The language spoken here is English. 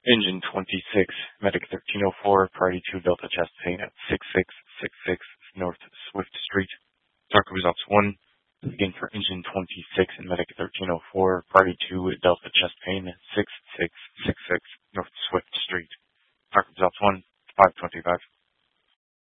Engine 26, Medic 1304, Priority 2, Delta Chastain at 6666 North Swift Street. Dark results 1. Again for Engine 26 and Medic 1304, Priority 2, Delta Chastain at